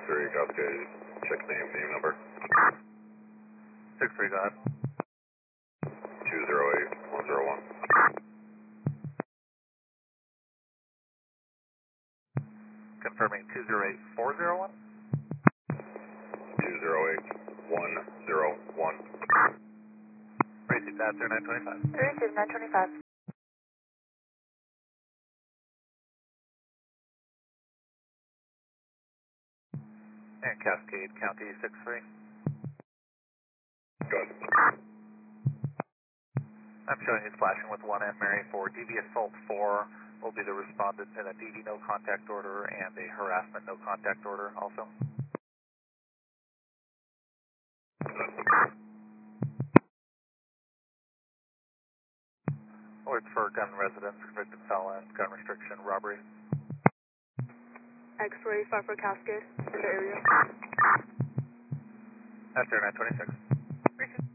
6-3 Cascade, check name number. 6-3, go ahead. 208101. Confirming 208401. 208101. Racing Master 925. Racing 925. And Cascade County 6-3. Good. I'm showing you flashing with 1 and Mary for DV Assault 4 will be the respondent in a DV no contact order and a harassment no contact order also. Alerts for gun residence, convicted felon, gun restriction, robbery. X-ray 5 for Cascade in the area. Master 926.